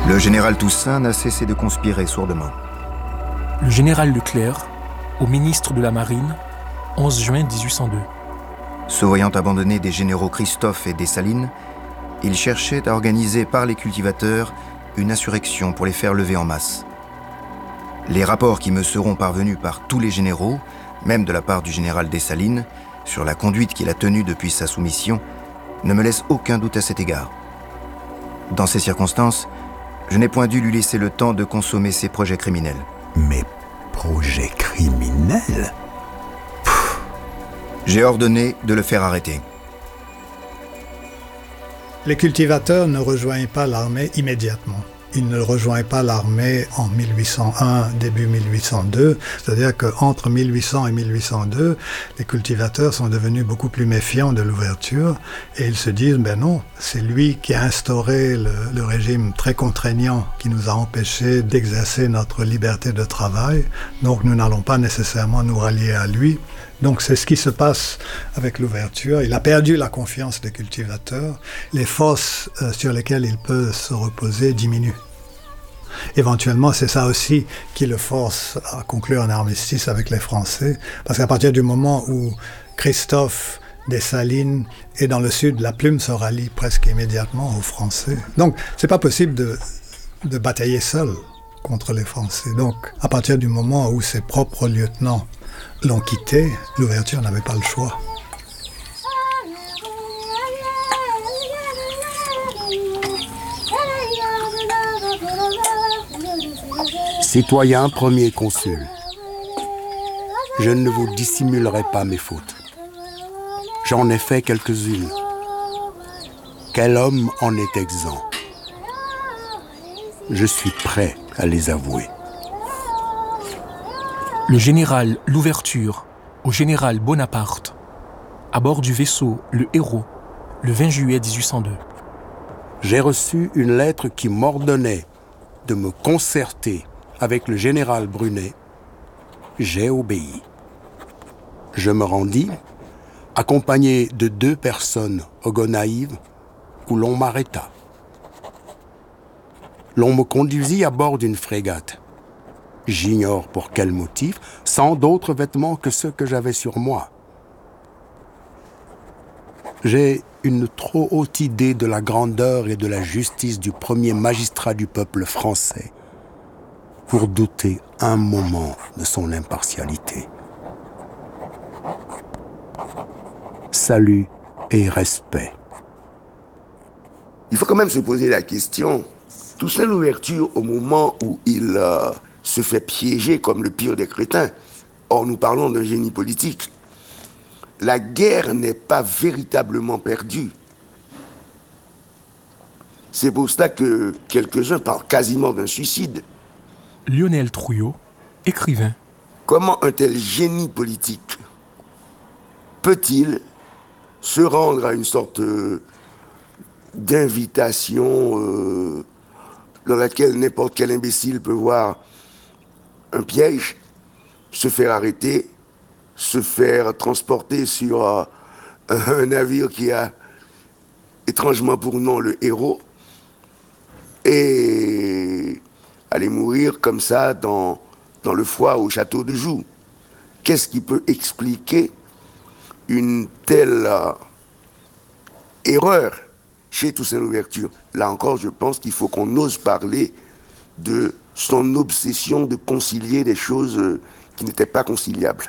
Le général Toussaint n'a cessé de conspirer sourdement. Le général Leclerc, au ministre de la Marine, 11 juin 1802. Se voyant abandonné des généraux Christophe et Dessalines, il cherchait à organiser par les cultivateurs une insurrection pour les faire lever en masse. Les rapports qui me seront parvenus par tous les généraux, même de la part du général Dessalines, sur la conduite qu'il a tenue depuis sa soumission, ne me laissent aucun doute à cet égard. Dans ces circonstances, je n'ai point dû lui laisser le temps de consommer ses projets criminels. Mes projets criminels ? J'ai ordonné de le faire arrêter. Les cultivateurs ne rejoignent pas l'armée immédiatement. Ils ne rejoignent pas l'armée en 1801, début 1802. C'est-à-dire qu'entre 1800 et 1802, les cultivateurs sont devenus beaucoup plus méfiants de l'ouverture et ils se disent, ben non, c'est lui qui a instauré le régime très contraignant qui nous a empêchés d'exercer notre liberté de travail. Donc nous n'allons pas nécessairement nous rallier à lui. Donc c'est ce qui se passe avec l'ouverture. Il a perdu la confiance des cultivateurs. Les forces sur lesquelles il peut se reposer diminuent. Éventuellement, c'est ça aussi qui le force à conclure un armistice avec les Français. Parce qu'à partir du moment où Christophe Dessalines est dans le sud, la Plume se rallie presque immédiatement aux Français. Donc c'est pas possible de batailler seul contre les Français. Donc à partir du moment où ses propres lieutenants l'ont quitté, l'ouverture n'avait pas le choix. Citoyen premier consul, je ne vous dissimulerai pas mes fautes. J'en ai fait quelques-unes. Quel homme en est exempt? Je suis prêt à les avouer. Le général Louverture au général Bonaparte, à bord du vaisseau Le Héros, le 20 juillet 1802. J'ai reçu une lettre qui m'ordonnait de me concerter avec le général Brunet. J'ai obéi. Je me rendis, accompagné de 2 personnes au Gonaïves, où l'on m'arrêta. L'on me conduisit à bord d'une frégate. J'ignore pour quel motif, sans d'autres vêtements que ceux que j'avais sur moi. J'ai une trop haute idée de la grandeur et de la justice du premier magistrat du peuple français pour douter un moment de son impartialité. Salut et respect. Il faut quand même se poser la question, Toussaint Louverture, au moment où il se fait piéger comme le pire des crétins, or nous parlons d'un génie politique, la guerre n'est pas véritablement perdue. C'est pour cela que quelques-uns parlent quasiment d'un suicide. Lionel Trouillot, écrivain. Comment un tel génie politique peut-il se rendre à une sorte d'invitation dans laquelle n'importe quel imbécile peut voir un piège, se faire arrêter, se faire transporter sur un navire qui a étrangement pour nom le Héros et aller mourir comme ça dans le froid au château de Joux. Qu'est-ce qui peut expliquer une telle erreur chez Toussaint Louverture? Là encore, je pense qu'il faut qu'on ose parler de son obsession de concilier des choses qui n'étaient pas conciliables.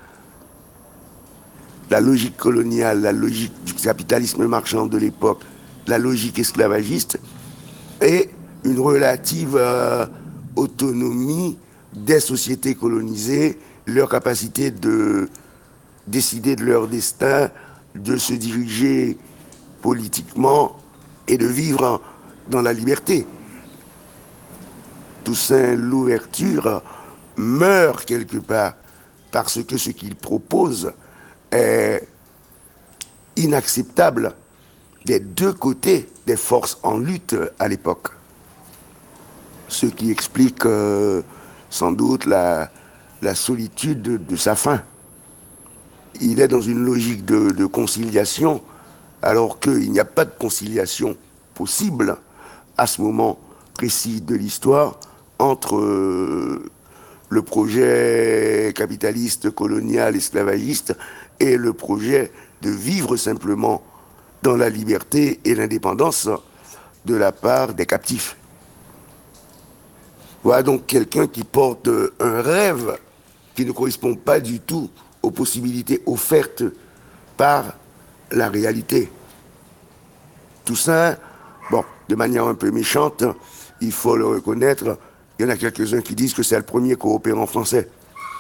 La logique coloniale, la logique du capitalisme marchand de l'époque, la logique esclavagiste et une relative autonomie des sociétés colonisées, leur capacité de décider de leur destin, de se diriger politiquement et de vivre dans la liberté. Toussaint Louverture meurt quelque part parce que ce qu'il propose est inacceptable des 2 côtés des forces en lutte à l'époque. Ce qui explique sans doute la solitude de sa fin. Il est dans une logique de conciliation, alors qu'il n'y a pas de conciliation possible à ce moment précis de l'histoire entre le projet capitaliste, colonial, esclavagiste et le projet de vivre simplement dans la liberté et l'indépendance de la part des captifs. Voilà donc quelqu'un qui porte un rêve qui ne correspond pas du tout aux possibilités offertes par la réalité. Toussaint, bon, de manière un peu méchante, il faut le reconnaître, il y en a quelques-uns qui disent que c'est le premier coopérant français,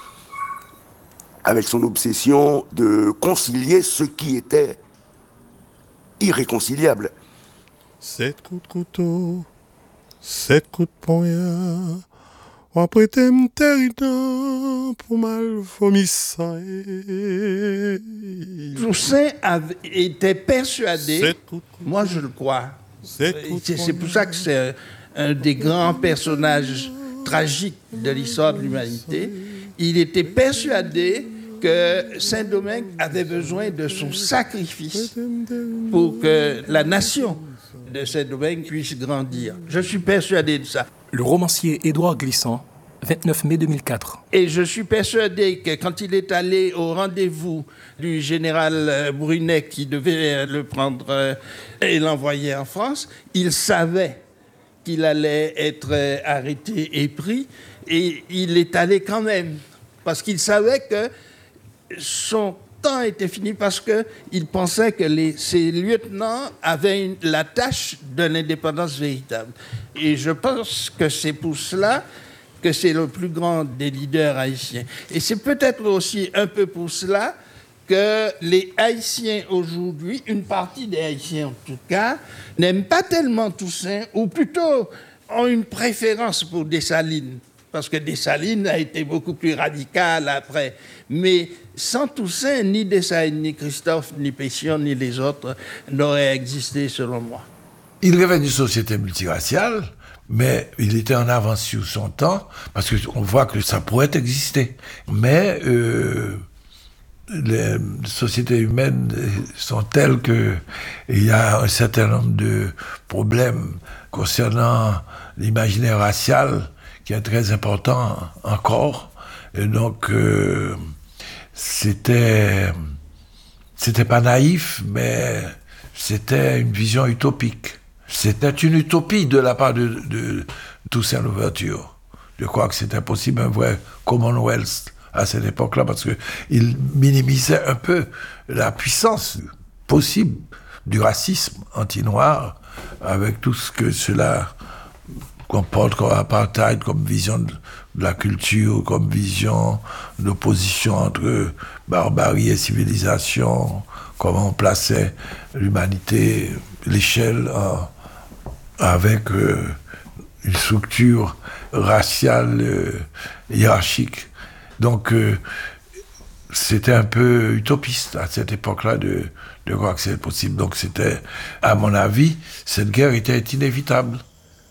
avec son obsession de concilier ce qui était irréconciliable. 7 coups de couteau, 7 coups de poignard, on a prêté m'terridan pour mal vomissant. Toussaint était persuadé, moi je le crois, c'est pour ça que c'est un des grands personnages tragiques de l'histoire de l'humanité. Il était persuadé que Saint-Domingue avait besoin de son sacrifice pour que la nation de Saint-Domingue puisse grandir. Je suis persuadé de ça. Le romancier Édouard Glissant, 29 mai 2004. Et je suis persuadé que quand il est allé au rendez-vous du général Brunet qui devait le prendre et l'envoyer en France, il savait qu'il allait être arrêté et pris, et il est allé quand même, parce qu'il savait que son temps était fini, parce qu'il pensait que ses lieutenants avaient la tâche de l'indépendance véritable. Et je pense que c'est pour cela que c'est le plus grand des leaders haïtiens. Et c'est peut-être aussi un peu pour cela que les Haïtiens aujourd'hui, une partie des Haïtiens en tout cas, n'aiment pas tellement Toussaint, ou plutôt ont une préférence pour Dessalines, parce que Dessalines a été beaucoup plus radical après. Mais sans Toussaint, ni Dessalines, ni Christophe, ni Pétion, ni les autres n'auraient existé, selon moi. Il rêvait d'une société multiraciale, mais il était en avance sur son temps, parce qu'on voit que ça pourrait exister. Mais les sociétés humaines sont telles qu'il y a un certain nombre de problèmes concernant l'imaginaire racial qui est très important encore. Et donc, c'était pas naïf, mais c'était une vision utopique. C'était une utopie de la part de Toussaint Louverture. Je crois que c'était possible un vrai Commonwealth à cette époque-là, parce qu'il minimisait un peu la puissance possible du racisme anti-noir, avec tout ce que cela comporte comme apartheid, comme vision de la culture, comme vision d'opposition entre barbarie et civilisation, comment on plaçait l'humanité, l'échelle avec une structure raciale hiérarchique. Donc, c'était un peu utopiste à cette époque-là de croire que c'est possible. Donc, c'était, à mon avis, cette guerre était inévitable.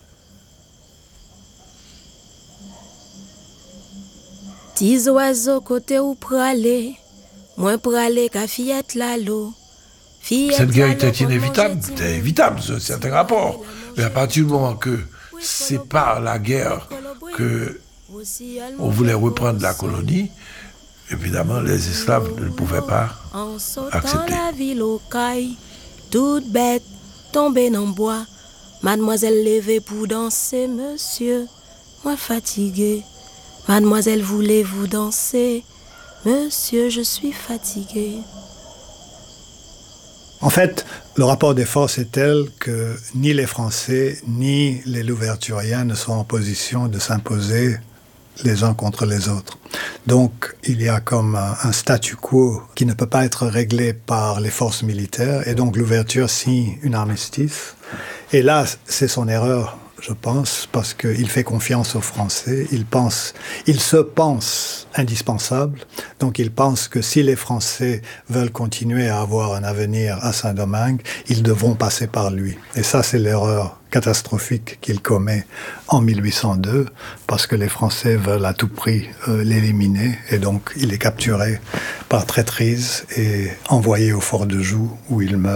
Tis oiseaux côté où praler, moins praler qu'à fillette la l'eau. Cette guerre était inévitable, c'était évitable, c'est un certain rapport. Mais à partir du moment que c'est par la guerre que on voulait reprendre la colonie, évidemment, les esclaves ne pouvaient pas accepter. La ville au caille, toute bête, tombée dans le bois. Mademoiselle levée pour danser, monsieur, moi fatigué. Mademoiselle, voulez-vous danser? Monsieur, je suis fatigué. En fait, le rapport des forces est tel que ni les Français ni les Louverturiens ne sont en position de s'imposer les uns contre les autres. Donc, il y a comme un statu quo qui ne peut pas être réglé par les forces militaires, et donc Louverture signe une armistice. Et là, c'est son erreur, je pense, parce qu'il fait confiance aux Français, il se pense indispensable, donc il pense que si les Français veulent continuer à avoir un avenir à Saint-Domingue, ils devront passer par lui. Et ça, c'est l'erreur catastrophique qu'il commet en 1802, parce que les Français veulent à tout prix l'éliminer, et donc il est capturé par traîtrise et envoyé au fort de Joux, où il meurt.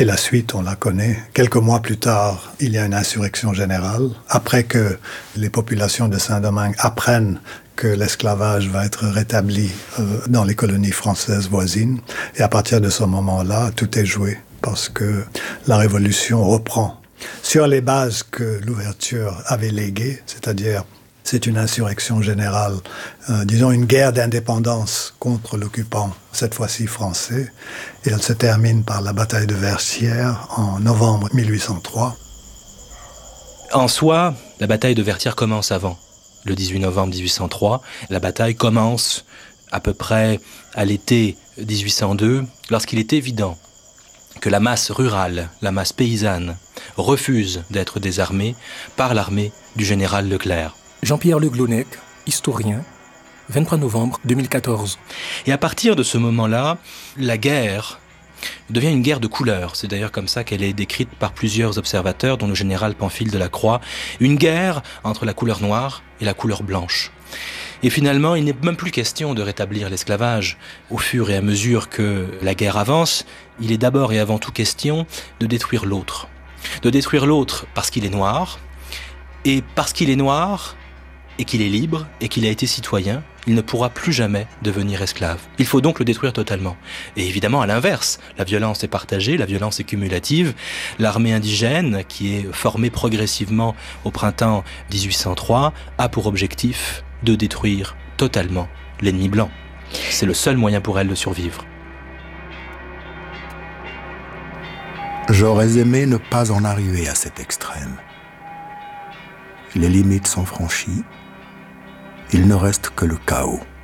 Et la suite, on la connaît. Quelques mois plus tard, il y a une insurrection générale. Après que les populations de Saint-Domingue apprennent que l'esclavage va être rétabli dans les colonies françaises voisines. Et à partir de ce moment-là, tout est joué parce que la Révolution reprend sur les bases que l'ouverture avait léguées, c'est-à-dire c'est une insurrection générale, disons une guerre d'indépendance contre l'occupant, cette fois-ci français, et elle se termine par la bataille de Vertières en novembre 1803. En soi, la bataille de Vertières commence avant. Le 18 novembre 1803, la bataille commence à peu près à l'été 1802, lorsqu'il est évident que la masse rurale, la masse paysanne, refuse d'être désarmée par l'armée du général Leclerc. Jean-Pierre Le Glonec, historien, 23 novembre 2014. Et à partir de ce moment-là, la guerre devient une guerre de couleurs. C'est d'ailleurs comme ça qu'elle est décrite par plusieurs observateurs, dont le général Pamphile de la Croix. Une guerre entre la couleur noire et la couleur blanche. Et finalement, il n'est même plus question de rétablir l'esclavage. Au fur et à mesure que la guerre avance, il est d'abord et avant tout question de détruire l'autre. De détruire l'autre parce qu'il est noir, et parce qu'il est noir, et qu'il est libre, et qu'il a été citoyen, il ne pourra plus jamais devenir esclave. Il faut donc le détruire totalement. Et évidemment, à l'inverse, la violence est partagée, la violence est cumulative. L'armée indigène, qui est formée progressivement au printemps 1803, a pour objectif de détruire totalement l'ennemi blanc. C'est le seul moyen pour elle de survivre. J'aurais aimé ne pas en arriver à cet extrême. Les limites sont franchies. Il ne reste que le chaos.